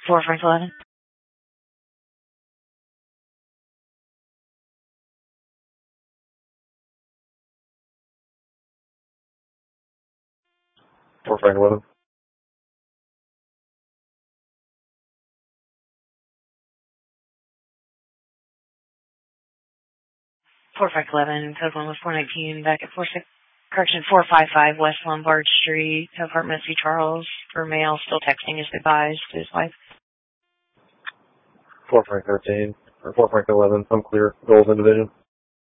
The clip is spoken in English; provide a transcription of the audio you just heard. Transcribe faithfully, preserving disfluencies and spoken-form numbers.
four Frank eleven. four Frank eleven. four Frank eleven, code one was four nineteen, back at four six, correction, four five five West Lombard Street, apartment C. Charles, for male, still texting as advised to his wife. four Frank thirteen, or four Frank eleven, I'm clear. Goals in division.